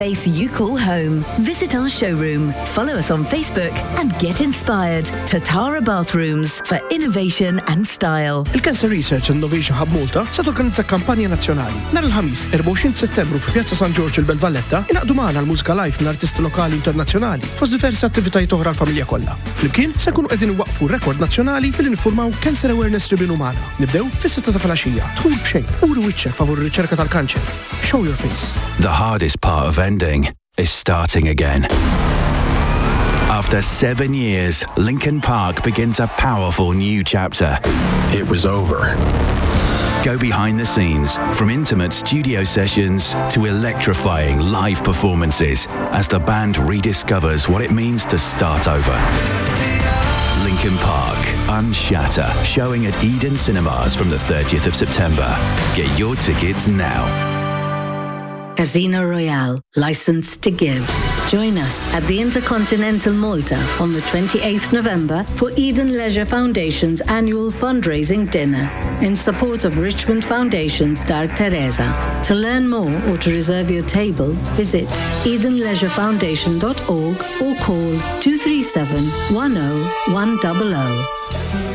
Space you call home. Visit our showroom, follow us on Facebook and get inspired. Tatara Bathrooms for innovation and style. Il-Cancer Research Innovation Hub Malta se torganizza kampanja nazzjonali. Nhar il-ħamis 24 Settembru fi Pjazza San Giorgio il-Belvalletta inaqdu magħna l-mużika live minn artisti lokali internazzjonali fost diversi attivitajiet oħra l-familja kollha. Flimkien se nkunu qegħdin waqfu rekord nazzjonali billi niffurmaw Cancer Awareness Tribune Umana. Nibdew fis-6 ta' filgħaxija. Dħul b'xejn, uri wiċċek favur ir-riċerka tal-kanċer. Show your face. The hardest part of ending is starting again. After 7 years, Linkin Park begins a powerful new chapter. It was over. Go behind the scenes, from intimate studio sessions to electrifying live performances as the band rediscovers what it means to start over. Linkin Park, Unshatter, showing at Eden Cinemas from the 30th of September. Get your tickets now. Casino Royale, licensed to give. Join us at the Intercontinental Malta on the 28th November for Eden Leisure Foundation's annual fundraising dinner in support of Richmond Foundation's Dar Teresa. To learn more or to reserve your table, visit edenleisurefoundation.org or call 237 10100.